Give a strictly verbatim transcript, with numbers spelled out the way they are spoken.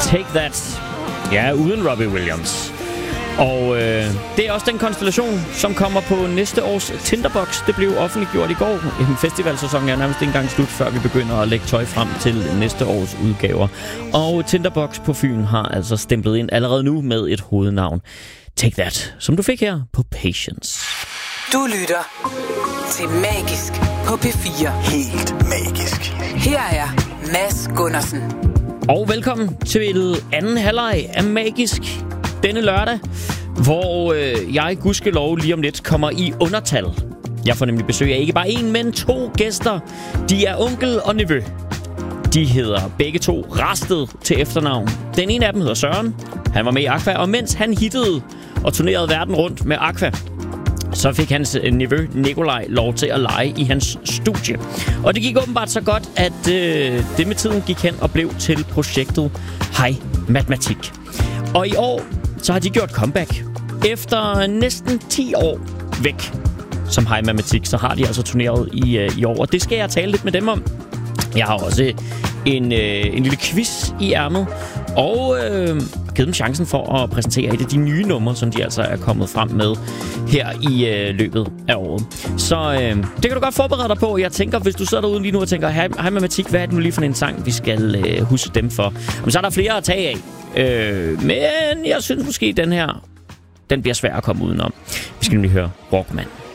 Take That. Ja, uden Robbie Williams. Og øh, det er også den konstellation, som kommer på næste års Tinderbox. Det blev offentliggjort i går. En festivalsæson er nærmest ikke engang slut, før vi begynder at lægge tøj frem til næste års udgaver. Og Tinderbox på Fyn har altså stemplet ind allerede nu med et hovednavn. Take That, som du fik her på Patience. Du lytter til Magisk på P fire. Helt magisk. Her er Mads Gundersen. Og velkommen til anden halvleg af Magisk denne lørdag, hvor øh, jeg gudskelov lige om lidt kommer i undertal. Jeg får nemlig besøg af ikke bare en, men to gæster. De er onkel og nevø. De hedder begge to Rasted til efternavn. Den ene af dem hedder Søren. Han var med i Aqua, og mens han hittede og turnerede verden rundt med Aqua, så fik hans nevø Nikolaj lov til at lege i hans studie. Og det gik åbenbart så godt, at øh, det med tiden gik hen og blev til projektet Hej Matematik. Og i år så har de gjort comeback. Efter næsten ti år væk som Hej Matematik, så har de altså turneret i, øh, i år. Og det skal jeg tale lidt med dem om. Jeg har også en, øh, en lille quiz i ærmet. Og øh, givet dem chancen for at præsentere et af de nye numre, som de altså er kommet frem med her i øh, løbet af året. Så øh, det kan du godt forberede dig på. Jeg tænker, hvis du sidder derude lige nu og tænker, hej, hej Matematik, hvad er det nu lige for en sang, vi skal øh, huske dem for? Men så er der flere at tage af. Øh, men jeg synes måske, den her, den bliver svær at komme udenom. Vi skal nemlig høre Rockman.